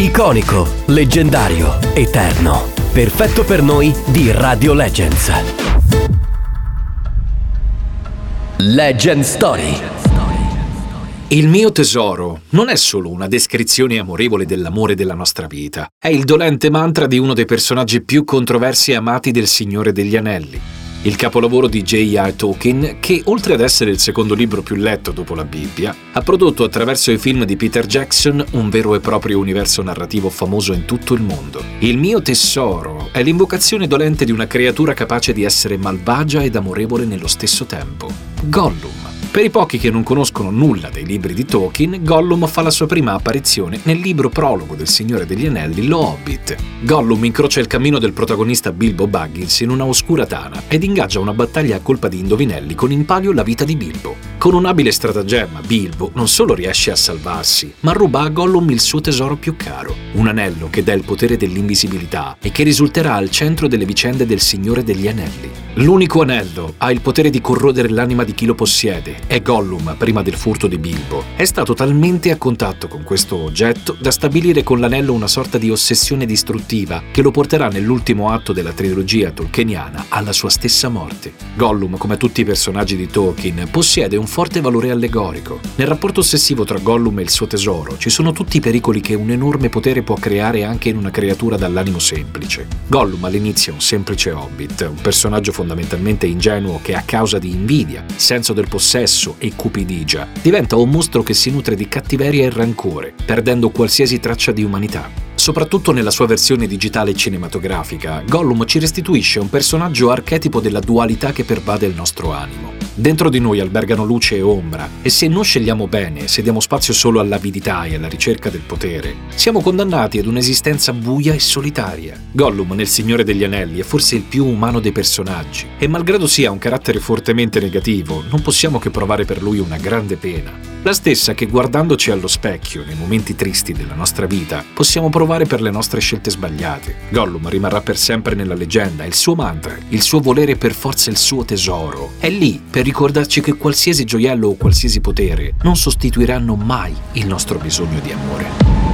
Iconico, leggendario, eterno. Perfetto per noi di Radio Legends. Legend Story. Il mio tesoro non è solo una descrizione amorevole dell'amore della nostra vita, è il dolente mantra di uno dei personaggi più controversi e amati del Signore degli Anelli, il capolavoro di J.R. Tolkien che, oltre ad essere il secondo libro più letto dopo la Bibbia, ha prodotto attraverso i film di Peter Jackson un vero e proprio universo narrativo famoso in tutto il mondo. Il mio tesoro è l'invocazione dolente di una creatura capace di essere malvagia ed amorevole nello stesso tempo. Gollum. Per i pochi che non conoscono nulla dei libri di Tolkien, Gollum fa la sua prima apparizione nel libro prologo del Signore degli Anelli, Lo Hobbit. Gollum incrocia il cammino del protagonista Bilbo Baggins in una oscura tana ed ingaggia una battaglia a colpa di indovinelli con in palio la vita di Bilbo. Con un abile stratagemma, Bilbo non solo riesce a salvarsi, ma ruba a Gollum il suo tesoro più caro, un anello che dà il potere dell'invisibilità e che risulterà al centro delle vicende del Signore degli Anelli. L'unico anello ha il potere di corrodere l'anima di chi lo possiede e Gollum, prima del furto di Bilbo, è stato talmente a contatto con questo oggetto da stabilire con l'anello una sorta di ossessione distruttiva che lo porterà nell'ultimo atto della trilogia tolkieniana alla sua stessa morte. Gollum, come tutti i personaggi di Tolkien, possiede un forte valore allegorico. Nel rapporto ossessivo tra Gollum e il suo tesoro ci sono tutti i pericoli che un enorme potere può creare anche in una creatura dall'animo semplice. Gollum all'inizio è un semplice hobbit, un personaggio fondamentalmente ingenuo che a causa di invidia, senso del possesso e cupidigia diventa un mostro che si nutre di cattiveria e rancore, perdendo qualsiasi traccia di umanità. Soprattutto nella sua versione digitale e cinematografica, Gollum ci restituisce un personaggio archetipo della dualità che pervade il nostro animo. Dentro di noi albergano luce e ombra, e se non scegliamo bene, se diamo spazio solo all'avidità e alla ricerca del potere, siamo condannati ad un'esistenza buia e solitaria. Gollum nel Signore degli Anelli è forse il più umano dei personaggi, e malgrado sia un carattere fortemente negativo, non possiamo che provare per lui una grande pena. La stessa che guardandoci allo specchio nei momenti tristi della nostra vita possiamo provare per le nostre scelte sbagliate. Gollum rimarrà per sempre nella leggenda, il suo mantra, il suo volere per forza il suo tesoro. È lì per ricordarci che qualsiasi gioiello o qualsiasi potere non sostituiranno mai il nostro bisogno di amore.